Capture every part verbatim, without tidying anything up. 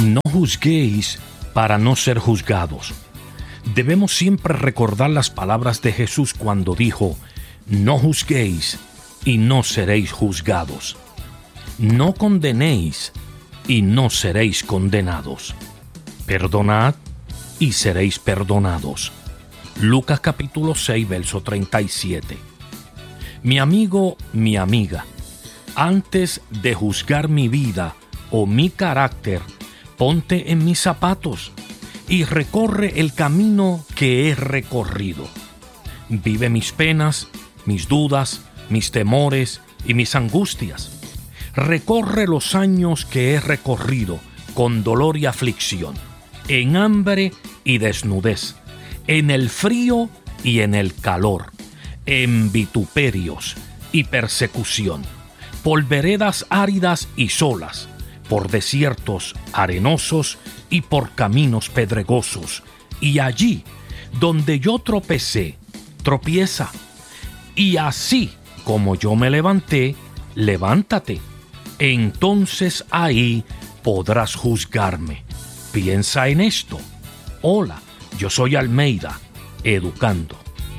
No juzguéis para no ser juzgados. Debemos siempre recordar las palabras de Jesús cuando dijo: no juzguéis y no seréis juzgados. No condenéis y no seréis condenados. Perdonad y seréis perdonados. Lucas capítulo seis, verso treinta y siete. Mi amigo, mi amiga, antes de juzgar mi vida o mi carácter, ponte en mis zapatos y recorre el camino que he recorrido. Vive mis penas, mis dudas, mis temores y mis angustias. Recorre los años que he recorrido con dolor y aflicción, en hambre y desnudez, en el frío y en el calor, en vituperios y persecución, por veredas áridas y solas, por desiertos arenosos y por caminos pedregosos. Y allí, donde yo tropecé, tropieza. Y así como yo me levanté, levántate. Entonces ahí podrás juzgarme. Piensa en esto. Hola, yo soy Almeida, educando.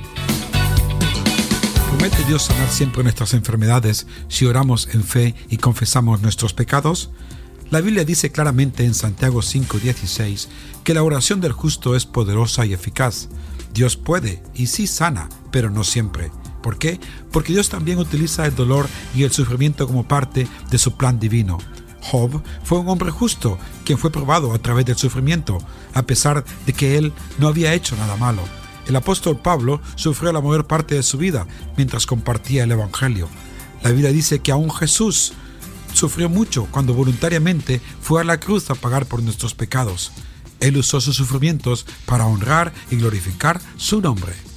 ¿Promete Dios sanar siempre nuestras enfermedades si oramos en fe y confesamos nuestros pecados? La Biblia dice claramente en Santiago cinco dieciséis que la oración del justo es poderosa y eficaz. Dios puede y sí sana, pero no siempre. ¿Por qué? Porque Dios también utiliza el dolor y el sufrimiento como parte de su plan divino. Job fue un hombre justo, quien fue probado a través del sufrimiento, a pesar de que él no había hecho nada malo. El apóstol Pablo sufrió la mayor parte de su vida mientras compartía el Evangelio. La Biblia dice que aún Jesús sufrió mucho cuando voluntariamente fue a la cruz a pagar por nuestros pecados. Él usó sus sufrimientos para honrar y glorificar su nombre.